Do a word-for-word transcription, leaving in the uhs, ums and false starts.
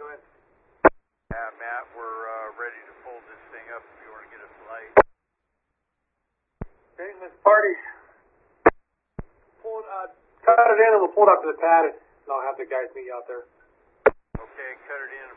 doing? Yeah, Matt, we're uh, ready to fold this thing up if you want to get us light. Okay, let's party. Pull it, uh, cut it in and we'll pull it up to the pad and I'll have the guys meet you out there. Okay, cut it in and